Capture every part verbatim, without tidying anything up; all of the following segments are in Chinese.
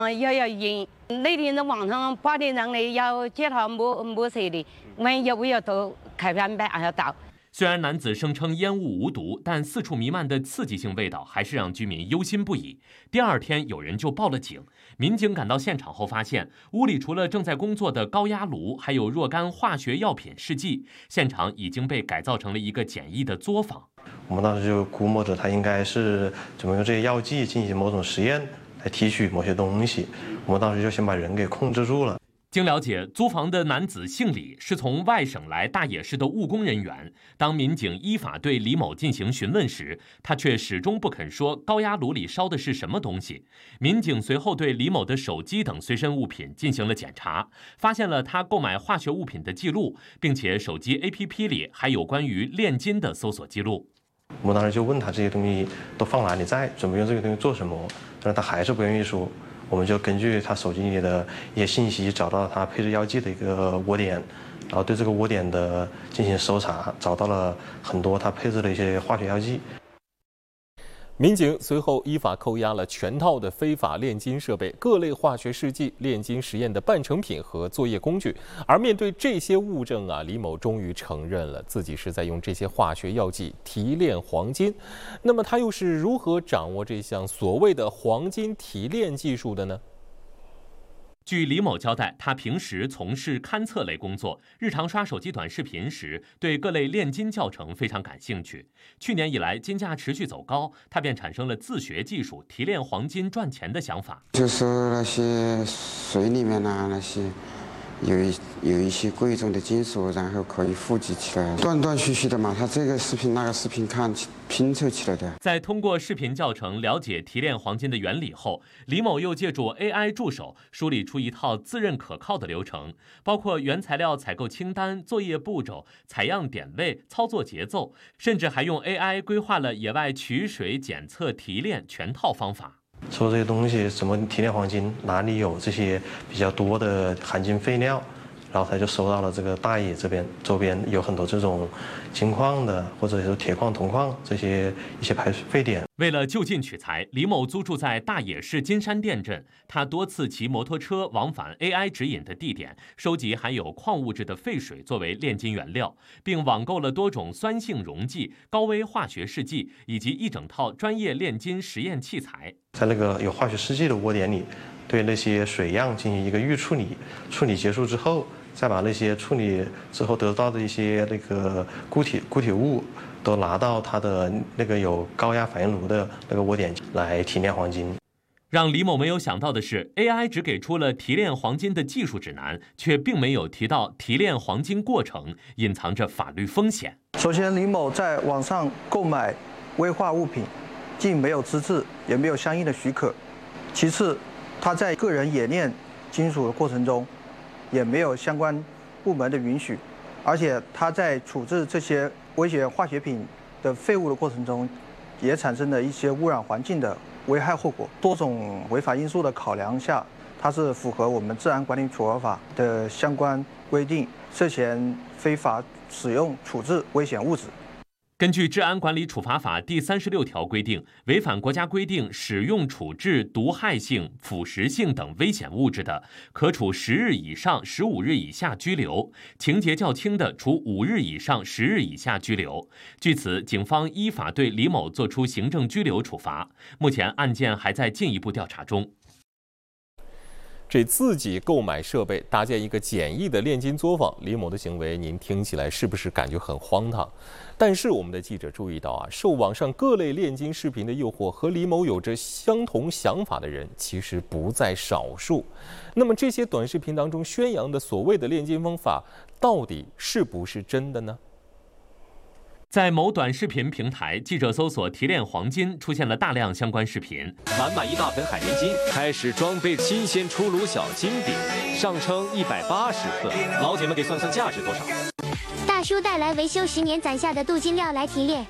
嗯，要要赢。那天在网上八点钟呢，要接他没没谁的，万一我要到开饭班还要到。 虽然男子声称烟雾无毒，但四处弥漫的刺激性味道还是让居民忧心不已。第二天，有人就报了警。民警赶到现场后发现，屋里除了正在工作的高压炉，还有若干化学药品试剂。现场已经被改造成了一个简易的作坊。 我们当时就估摸着他应该是准备用这些药剂进行某种实验，来提取某些东西。我们当时就先把人给控制住了。 经了解，租房的男子姓李，是从外省来大冶市的务工人员。当民警依法对李某进行询问时，他却始终不肯说高压炉里烧的是什么东西。民警随后对李某的手机等随身物品进行了检查，发现了他购买化学物品的记录，并且手机 A P P 里还有关于炼金的搜索记录。 我们当时就问他这些东西都放哪里在，准备用这个东西做什么，但是他还是不愿意说。我们就根据他手机里的一些信息，找到他配置药剂的一个窝点，然后对这个窝点的进行搜查，找到了很多他配置的一些化学药剂。 民警随后依法扣押了全套的非法炼金设备、各类化学试剂、炼金实验的半成品和作业工具。而面对这些物证啊，李某终于承认了自己是在用这些化学药剂提炼黄金。那么他又是如何掌握这项所谓的黄金提炼技术的呢？ 据李某交代，他平时从事勘测类工作，日常刷手机短视频时，对各类炼金教程非常感兴趣。去年以来，金价持续走高，他便产生了自学技术、提炼黄金赚钱的想法。 就是那些水里面啊，那些有一有一些贵重的金属，然后可以富集起来，断断续续的嘛。他这个视频那个视频看拼凑起来的。 在通过视频教程了解提炼黄金的原理后，李某又借助 A I 助手梳理出一套自认可靠的流程，包括原材料采购清单、作业步骤、采样点位、操作节奏，甚至还用 A I 规划了野外取水、检测、提炼全套方法。 说这些东西怎么提炼黄金，哪里有这些比较多的含金废料，然后他就收到了这个大冶这边周边有很多这种金矿的，或者是铁矿、铜矿这些一些排废点。 为了就近取材，李某租住在大冶市金山店镇，他多次骑摩托车往返 A I 指引的地点，收集含有矿物质的废水作为炼金原料，并网购了多种酸性溶剂、高危化学试剂以及一整套专业炼金实验器材。 在那个有化学试剂的窝点里，对那些水样进行一个预处理，处理结束之后，再把那些处理之后得到的一些那个固体固体物都拿到它的那个有高压反应炉的那个窝点来提炼黄金。 让李某没有想到的是 ，A I 只给出了提炼黄金的技术指南，却并没有提到提炼黄金过程隐藏着法律风险。 首先，李某在网上购买危化物品，既没有资质，也没有相应的许可。其次，他在个人冶炼金属的过程中，也没有相关部门的允许，而且他在处置这些危险化学品的废物的过程中，也产生了一些污染环境的危害后果。多种违法因素的考量下，它是符合我们治安管理处罚法的相关规定，涉嫌非法使用处置危险物质。 根据《治安管理处罚法》第三十六条规定，违反国家规定使用、处置毒害性、腐蚀性等危险物质的，可处十日以上十五日以下拘留；情节较轻的，处五日以上十日以下拘留。据此，警方依法对李某作出行政拘留处罚。目前案件还在进一步调查中。 这自己购买设备搭建一个简易的炼金作坊，李某的行为您听起来是不是感觉很荒唐？但是我们的记者注意到啊，受网上各类炼金视频的诱惑，和李某有着相同想法的人其实不在少数。那么这些短视频当中宣扬的所谓的炼金方法，到底是不是真的呢？ 在某短视频平台，记者搜索提炼黄金，出现了大量相关视频。 满满一大盆海盐金，开始装备新鲜出炉小金饼，上称一百八十克。老铁们给算算价值多少？ 大叔带来维修十年攒下的镀金料来提炼，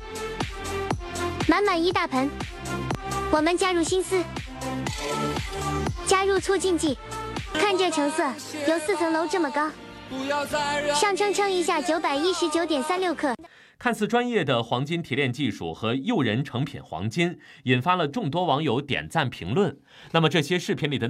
满满一大盆。我们加入心思，加入促进剂，看这成色，有四层楼这么高。上称称一下九百一十九点三六克。 看似专业的黄金提炼技术和诱人成品黄金，引发了众多网友点赞评论。那么这些视频里的